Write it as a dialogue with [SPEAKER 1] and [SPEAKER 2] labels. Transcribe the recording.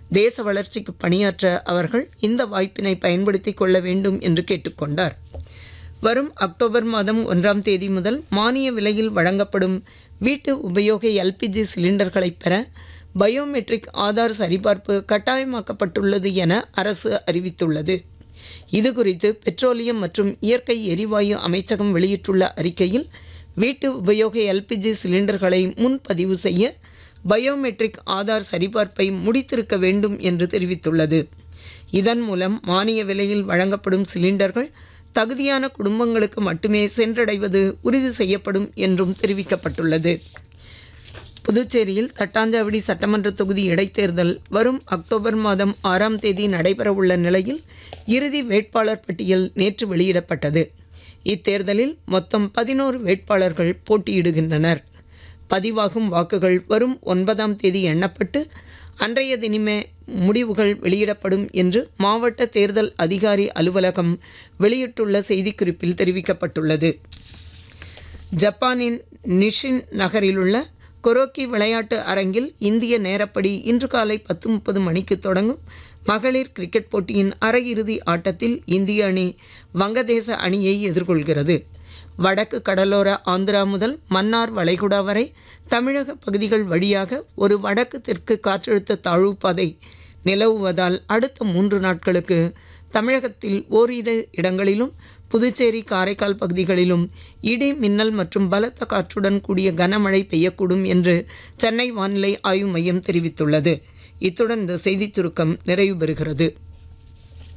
[SPEAKER 1] தேச வளர்ச்சிக்கு பணியாற்ற அவர்கள் இந்த வாய்ப்பினை பயன்படுத்தி கொள்ள வேண்டும் என்று கேட்டுக்கொண்டார். வரும் அக்டோபர் மாதம் 1ஆம் தேதி முதல் மானிய விலையில் வழங்கப்படும் வீட்டு உபயோக எல்பிஜி சிலிண்டர்களை பெற பயோமெட்ரிக் ஆதார் சரிபார்ப்பு கட்டாயமாக்கப்பட்டுள்ளது என அரசு அறிவித்துள்ளது. இதுகுறித்து பெட்ரோலியம் மற்றும் இயற்கை எரிவாயு அமைச்சகம் வெளியிட்டுள்ள அறிக்கையில், வீட்டு உபயோக எல்பிஜி சிலிண்டர்களை முன்பதிவு செய்ய பயோமெட்ரிக் ஆதார் சரிபார்ப்பை முடித்திருக்க வேண்டும் என்று தெரிவித்துள்ளது. இதன் மூலம் மானிய விலையில் வழங்கப்படும் சிலிண்டர்கள் தகுதியான குடும்பங்களுக்கு மட்டுமே சென்றடைவது உறுதி செய்யப்படும் என்றும் தெரிவிக்கப்பட்டுள்ளது. புதுச்சேரியில் தட்டாஞ்சாவடி சட்டமன்ற தொகுதி இடைத்தேர்தல் வரும் அக்டோபர் மாதம் 6ஆம் தேதி நடைபெறவுள்ள நிலையில் இறுதி வேட்பாளர் பட்டியல் நேற்று வெளியிடப்பட்டது. இத்தேர்தலில் மொத்தம் 11 வேட்பாளர்கள் போட்டியிடுகின்றனர். பதிவாகும் வாக்குகள் வரும் 9ஆம் தேதி எண்ணப்பட்டு அன்றைய தினமே முடிவுகள் வெளியிடப்படும் என்று மாவட்ட தேர்தல் அதிகாரி அலுவலகம் வெளியிட்டுள்ள செய்திக்குறிப்பில் தெரிவிக்கப்பட்டுள்ளது. ஜப்பானின் நிஷின் நகரிலுள்ள கொரோக்கி விளையாட்டு அரங்கில் இந்திய நேரப்படி இன்று காலை 10:30 மணிக்கு தொடங்கும் மகளிர் கிரிக்கெட் போட்டியின் அரையிறுதி ஆட்டத்தில் இந்திய அணி வங்கதேச அணியை எதிர்கொள்கிறது. வடக்கு கடலோர ஆந்திரா முதல் மன்னார் வளைகுடா வரை தமிழக பகுதிகள் வழியாக ஒரு வடக்கு தெற்கு காற்றழுத்த தாழ்வு பாதை நிலவுவதால் அடுத்த 3 நாட்களுக்கு தமிழகத்தில் ஓரிரு இடங்களிலும் புதுச்சேரி காரைக்கால் பகுதிகளிலும் இடி மின்னல் மற்றும் பலத்த காற்றுடன் கூடிய கனமழை பெய்யக்கூடும் என்று சென்னை வானிலை ஆய்வு மையம் தெரிவித்துள்ளது. இத்துடன் இந்த செய்திச் சுருக்கம் நிறைவு பெறுகிறது.